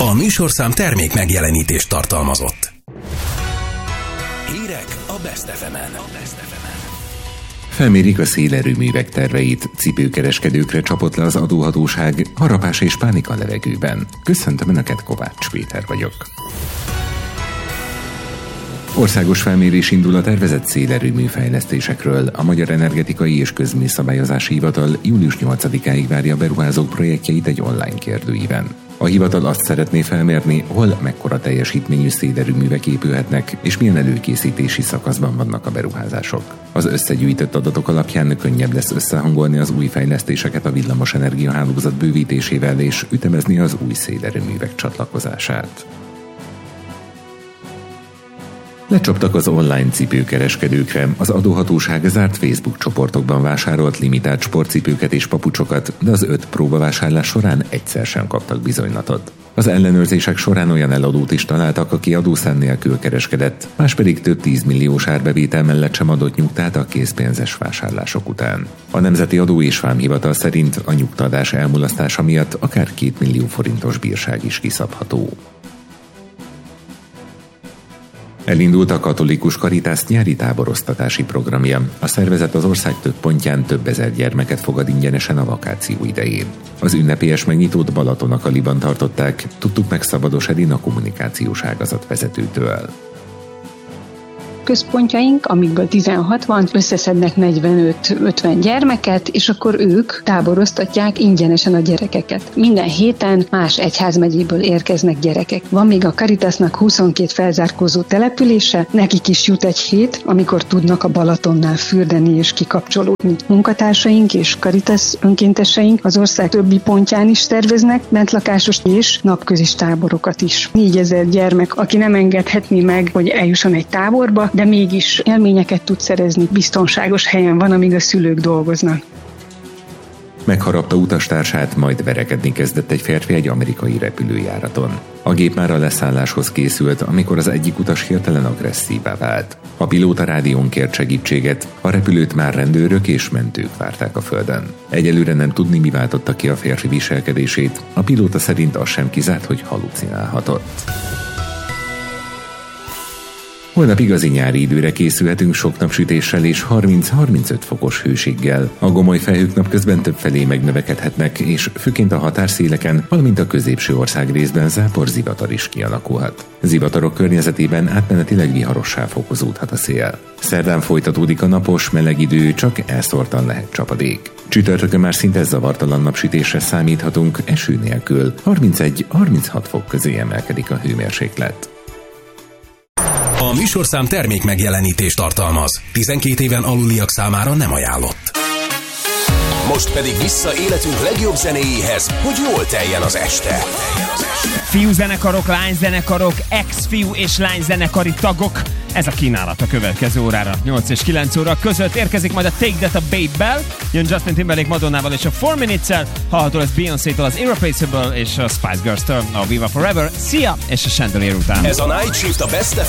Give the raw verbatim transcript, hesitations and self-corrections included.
A műsorszám termék megjelenítést tartalmazott. Hírek a Best ef emen. Felmérik a szélerőművek terveit, cipőkereskedőkre csapott le az adóhatóság, harapás és pánik a levegőben. Köszöntöm Önöket, Kovács Péter vagyok. Országos felmérés indul a tervezett szélerőmű fejlesztésekről. A Magyar Energetikai és Közműszabályozási Hivatal július nyolcadikáig várja a beruházók projektjeit egy online kérdőíven. A hivatal azt szeretné felmérni, hol mekkora teljesítményű szélerőművek épülhetnek, és milyen előkészítési szakaszban vannak a beruházások. Az összegyűjtött adatok alapján könnyebb lesz összehangolni az új fejlesztéseket a villamos energiahálózat bővítésével és ütemezni az új szélerőművek csatlakozását. Lecsaptak az online cipőkereskedőkre. Az adóhatóság zárt Facebook csoportokban vásárolt limitált sportcipőket és papucsokat, de az öt próbavásárlás során egyszer sem kaptak bizonylatot. Az ellenőrzések során olyan eladót is találtak, aki adószám nélkül kereskedett, más pedig több tízmilliós árbevétel mellett sem adott nyugtát a készpénzes vásárlások után. A Nemzeti Adó és Vámhivatal szerint a nyugtaadás elmulasztása miatt akár két millió forintos bírság is kiszabható. Elindult a Katolikus Caritas nyári táboroztatási programja. A szervezet az ország több pontján több ezer gyermeket fogad ingyenesen a vakáció idején. Az ünnepélyes megnyitót Balatonakaliban tartották, tudtuk meg Szabados Edin a kommunikációs ágazat vezetőtől. Központjaink, amikből tizenhat van, összeszednek negyvenöt-ötven gyermeket, és akkor ők táboroztatják ingyenesen a gyerekeket. Minden héten más egyházmegyéből érkeznek gyerekek. Van még a Caritasnak huszonkét felzárkózó települése, nekik is jut egy hét, amikor tudnak a Balatonnál fürdeni és kikapcsolódni. Munkatársaink és Caritas önkénteseink az ország többi pontján is szerveznek bentlakásos és napközis táborokat is. négyezer gyermek, aki nem engedhetné meg, hogy eljusson egy táborba, de mégis élményeket tud szerezni, biztonságos helyen van, amíg a szülők dolgoznak. Megharapta utastársát, majd verekedni kezdett egy férfi egy amerikai repülőjáraton. A gép már a leszálláshoz készült, amikor az egyik utas hirtelen agresszívá vált. A pilóta rádión kért segítséget, a repülőt már rendőrök és mentők várták a földön. Egyelőre nem tudni, mi váltotta ki a férfi viselkedését, a pilóta szerint az sem kizárt, hogy halucinálhatott. Holnap igazi nyári időre készülhetünk sok napsütéssel és harminc-harmincöt fokos hőséggel. A gomoly felhők napközben többfelé megnövekedhetnek, és főként a határszéleken, valamint a középső ország részben zápor-zivatar is kialakulhat. Zivatarok környezetében átmenetileg viharossá fokozódhat a szél. Szerdán folytatódik a napos, meleg idő, csak elszórtan lehet csapadék. Csütörtökön már szinte zavartalan napsütésre számíthatunk, eső nélkül. harmincegy-harminchat fok közé emelkedik a hőmérséklet. A műsorszám termék megjelenítést tartalmaz. tizenkét éven aluliak számára nem ajánlott. Most pedig vissza életünk legjobb zenéjéhez, hogy jól teljen az este. Fiúzenekarok, lányzenekarok, ex-fiú és lányzenekari tagok. Ez a kínálat a következő órára. nyolc és kilenc óra között érkezik majd a Take That a Babe-bel, jön Justin Timberlake Madonnával és a four minutes-el, hallható lesz Beyoncé-től, az Irreplaceable és a Spice Girls-től, a Viva Forever, Sia és a Chandelier után. Ez a Night Shift a Best